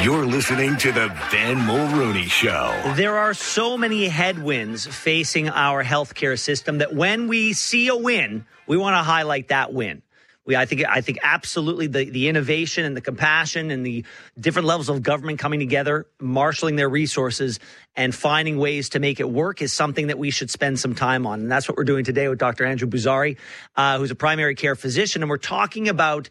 You're listening to the Ben Mulrooney Show. There are so many headwinds facing our healthcare system that when we see a win, we want to highlight that win. I think absolutely the innovation and the compassion and the different levels of government coming together, marshaling their resources and finding ways to make it work is something that we should spend some time on. And that's what we're doing today with Dr. Andrew Boozary, who's a primary care physician. And we're talking about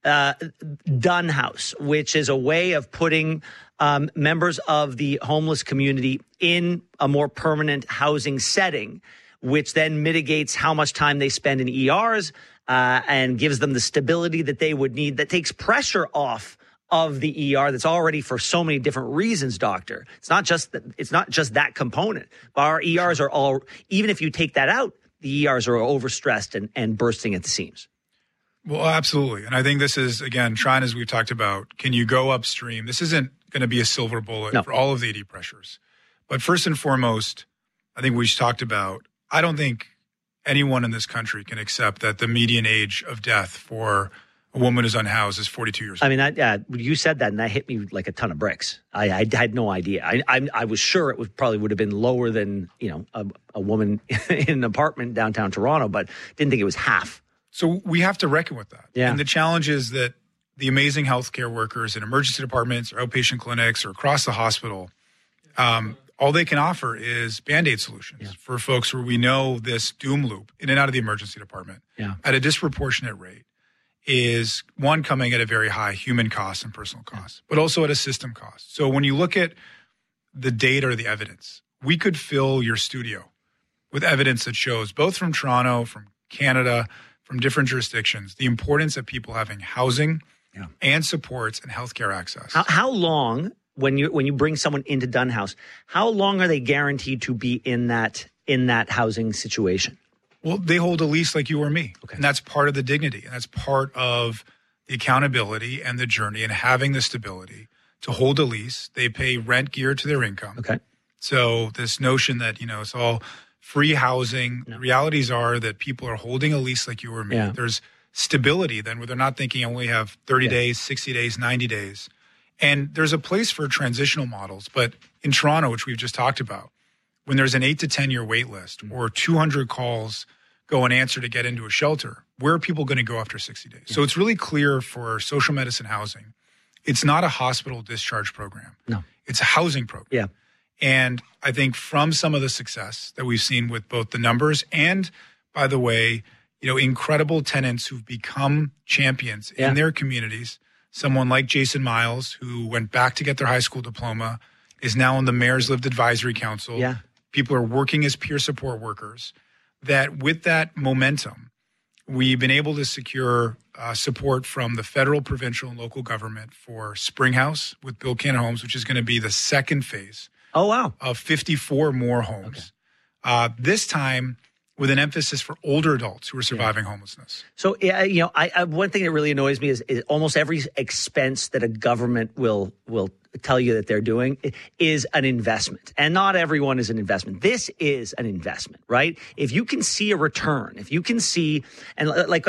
Dunn House, which is a way of putting members of the homeless community in a more permanent housing setting, which then mitigates how much time they spend in ERs and gives them the stability that they would need, that takes pressure off of the ER that's already for so many different reasons, doctor. It's not just that component. Our ERs are all, even if you take that out, the ERs are overstressed and bursting at the seams. Well, absolutely. And I think this is, again, trying, as we've talked about, can you go upstream? This isn't going to be a silver bullet for all of the ED pressures. But first and foremost, I think we talked about, I don't think anyone in this country can accept that the median age of death for a woman who's unhoused is 42 years old. I mean, you said that, and that hit me like a ton of bricks. I had no idea. I was sure it would have been lower than, a woman in an apartment downtown Toronto, but didn't think it was half. So we have to reckon with that. Yeah. And the challenge is that the amazing healthcare workers in emergency departments or outpatient clinics or across the hospital, all they can offer is Band-Aid solutions for folks where we know this doom loop in and out of the emergency department at a disproportionate rate is, one, coming at a very high human cost and personal cost, but also at a system cost. So when you look at the data or the evidence, we could fill your studio with evidence that shows, both from Toronto, from Canada, from different jurisdictions, the importance of people having housing and supports and healthcare access. How long, when you bring someone into Dunn House, how long are they guaranteed to be in that housing situation? Well, they hold a lease like you or me. Okay. And that's part of the dignity. And that's part of the accountability and the journey and having the stability to hold a lease. They pay rent geared to their income. Okay. So this notion that, it's all free housing. No. The realities are that people are holding a lease like you or me. Yeah. There's stability then where they're not thinking I only have 30 days, 60 days, 90 days. And there's a place for transitional models. But in Toronto, which we've just talked about, when there's an 8 to 10 year wait list or 200 calls go unanswered to get into a shelter, where are people going to go after 60 days? Yeah. So it's really clear for social medicine housing, it's not a hospital discharge program. No. It's a housing program. Yeah. And I think from some of the success that we've seen with both the numbers and, by the way, incredible tenants who've become champions in their communities, someone like Jason Miles, who went back to get their high school diploma, is now on the Mayor's Lived Advisory Council. Yeah. People are working as peer support workers. That with that momentum, we've been able to secure support from the federal, provincial, and local government for Springhouse with Bill Cannon Homes, which is going to be the second phase. Oh, wow. Of 54 more homes. Okay. This time with an emphasis for older adults who are surviving homelessness. So, one thing that really annoys me is almost every expense that a government will tell you that they're doing is an investment. And not everyone is an investment. This is an investment, right? If you can see a return, if you can see, and like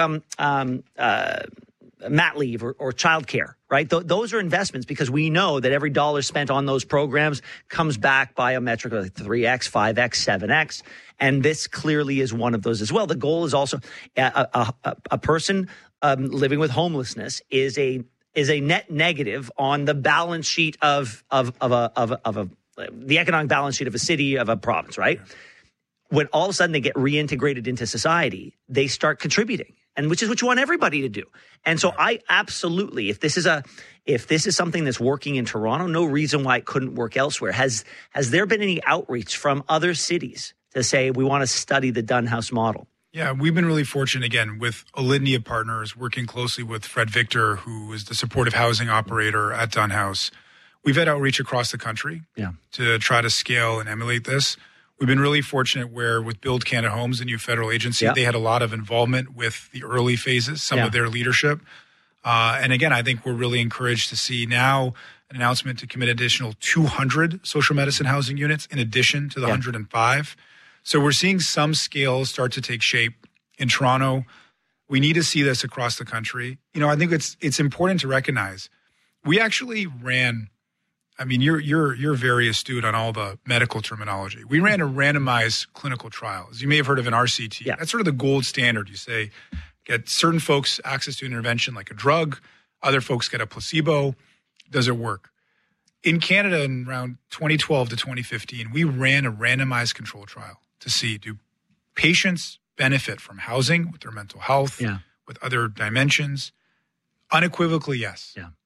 mat leave or childcare, right? Those are investments because we know that every dollar spent on those programs comes back by a metric like 3x, 5x, 7x. And this clearly is one of those as well. The goal is also a person living with homelessness is a net negative on the balance sheet of the economic balance sheet of a city, of a province, right? Yeah. When all of a sudden they get reintegrated into society, they start contributing. And which is what you want everybody to do. And so I absolutely, if this is something that's working in Toronto, no reason why it couldn't work elsewhere. Has there been any outreach from other cities to say we want to study the Dunn House model? Yeah, we've been really fortunate, again, with a litany of partners, working closely with Fred Victor, who is the supportive housing operator at Dunn House. We've had outreach across the country to try to scale and emulate this. We've been really fortunate where with Build Canada Homes, the new federal agency, they had a lot of involvement with the early phases, some of their leadership. And again, I think we're really encouraged to see now an announcement to commit additional 200 social medicine housing units in addition to the 105. So we're seeing some scale start to take shape in Toronto. We need to see this across the country. I think it's important to recognize we actually ran I mean, you're very astute on all the medical terminology. We ran a randomized clinical trial. As you may have heard of an RCT. Yeah. That's sort of the gold standard. You say, get certain folks access to an intervention like a drug. Other folks get a placebo. Does it work? In Canada, in around 2012 to 2015, we ran a randomized control trial to see, do patients benefit from housing with their mental health, with other dimensions? Unequivocally, yes. Yeah.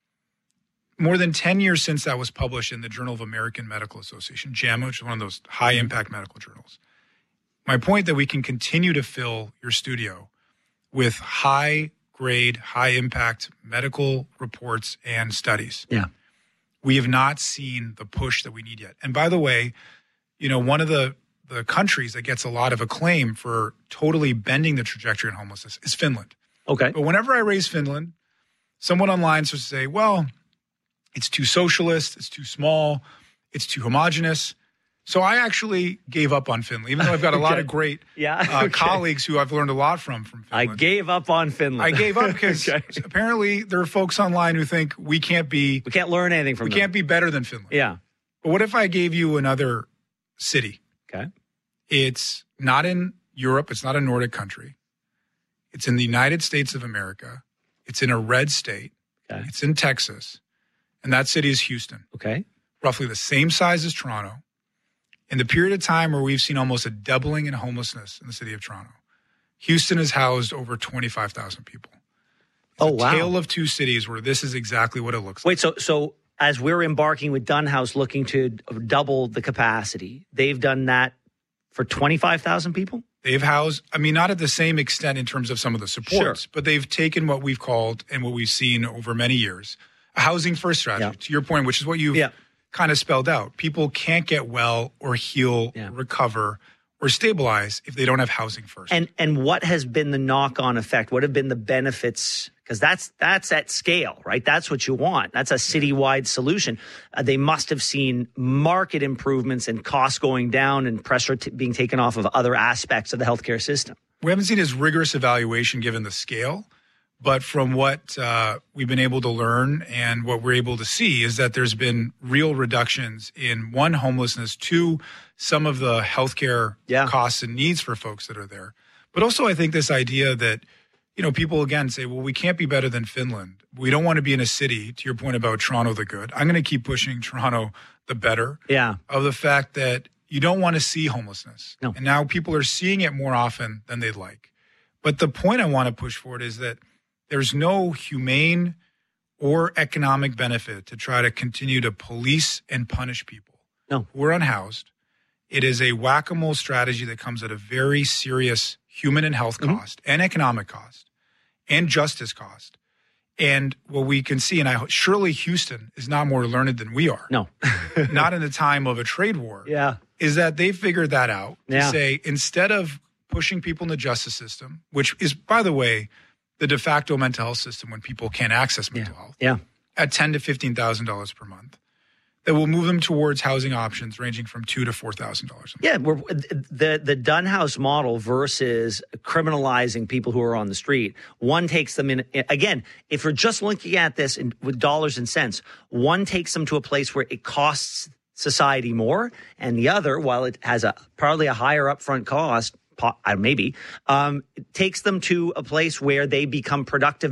More than 10 years since that was published in the Journal of American Medical Association, JAMA, which is one of those high-impact medical journals. My point that we can continue to fill your studio with high-grade, high-impact medical reports and studies. Yeah. We have not seen the push that we need yet. And by the way, one of the countries that gets a lot of acclaim for totally bending the trajectory in homelessness is Finland. Okay. But whenever I raise Finland, someone online starts to say, well, it's too socialist, it's too small, it's too homogenous. So I actually gave up on Finland, even though I've got a lot of great colleagues who I've learned a lot from Finland. I gave up on Finland. I gave up because apparently there are folks online who think we can't learn anything from them. We can't be better than Finland. Yeah. But what if I gave you another city? Okay. It's not in Europe. It's not a Nordic country. It's in the United States of America. It's in a red state. Okay. It's in Texas. And that city is Houston. Okay. Roughly the same size as Toronto. In the period of time where we've seen almost a doubling in homelessness in the city of Toronto, Houston has housed over 25,000 people. It's a tale of two cities where this is exactly what it looks like. Wait, so as we're embarking with Dunhouse looking to double the capacity, they've done that for 25,000 people? They've housed, not at the same extent in terms of some of the supports, but they've taken what we've called and what we've seen over many years, a housing first strategy, to your point, which is what you've kind of spelled out. People can't get well or heal, recover, or stabilize if they don't have housing first. And what has been the knock-on effect? What have been the benefits? Because that's at scale, right? That's what you want. That's a citywide solution. They must have seen market improvements and costs going down and pressure being taken off of other aspects of the healthcare system. We haven't seen as rigorous evaluation given the scale. But from what we've been able to learn and what we're able to see is that there's been real reductions in, one, homelessness, two, some of the healthcare costs and needs for folks that are there. But also I think this idea that, people again say, well, we can't be better than Finland. We don't want to be in a city, to your point about Toronto the good. I'm going to keep pushing Toronto the better. Yeah. Of the fact that you don't want to see homelessness. No. And now people are seeing it more often than they'd like. But the point I want to push forward is that there's no humane or economic benefit to try to continue to police and punish people who are unhoused. It is a whack-a-mole strategy that comes at a very serious human and health cost and economic cost and justice cost. And what we can see, and surely Houston is not more learned than we are. No. Not in the time of a trade war. Yeah. Is that they figured that out to say, instead of pushing people in the justice system, which is, by the way, the de facto mental health system when people can't access mental health at $10,000 to $15,000 per month, that will move them towards housing options ranging from $2,000 to $4,000. Yeah, the Dunhouse model versus criminalizing people who are on the street. One takes them in, again, if you're just looking at this with dollars and cents, one takes them to a place where it costs society more, and the other, while it has probably a higher upfront cost, maybe, it takes them to a place where they become productive